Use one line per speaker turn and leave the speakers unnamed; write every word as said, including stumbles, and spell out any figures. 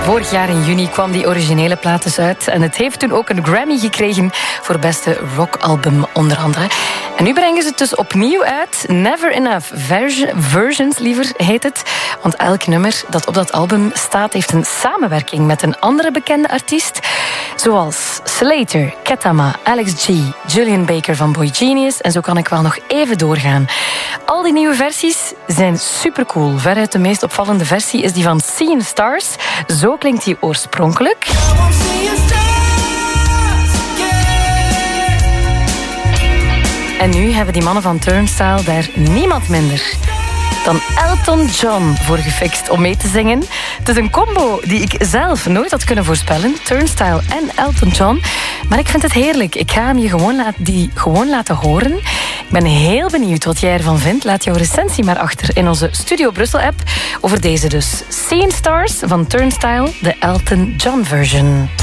Vorig jaar in juni kwam die originele plaat dus uit. En het heeft toen ook een Grammy gekregen voor beste rockalbum onder andere. En nu brengen ze het dus opnieuw uit. Never Enough Version, Versions liever heet het. Want elk nummer dat op dat album staat heeft een samenwerking met een andere bekende artiest. Zoals Slater, Ketama, Alex G, Julian Baker van Boy Genius. En zo kan ik wel nog even doorgaan. Al die nieuwe versies zijn supercool. Veruit de meest opvallende versie is die van Seeing Stars. Zo klinkt die oorspronkelijk. En nu hebben die mannen van Turnstile daar niemand minder dan Elton John voor gefixt om mee te zingen. Het is een combo die ik zelf nooit had kunnen voorspellen. Turnstile en Elton John. Maar ik vind het heerlijk. Ik ga hem je gewoon, laat, die gewoon laten horen. Ik ben heel benieuwd wat jij ervan vindt. Laat jouw recensie maar achter in onze Studio Brussel app. Over deze dus. Seeing Stars van Turnstile, de Elton John version.